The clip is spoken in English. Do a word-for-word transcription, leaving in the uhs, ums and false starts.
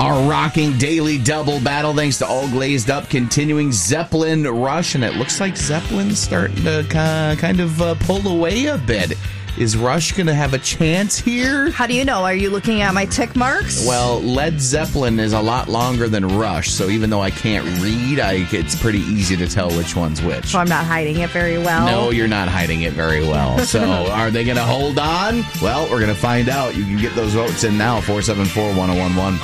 Our rocking daily double battle, thanks to All Glazed Up, continuing Zeppelin Rush, and it looks like Zeppelin's starting to uh, kind of uh, pull away a bit. Is Rush going to have a chance here? How do you know? Are you looking at my tick marks? Well, Led Zeppelin is a lot longer than Rush, so even though I can't read, I, it's pretty easy to tell which one's which. So I'm not hiding it very well. No, you're not hiding it very well. So are they going to hold on? Well, we're going to find out. You can get those votes in now, four seven four, one oh one one.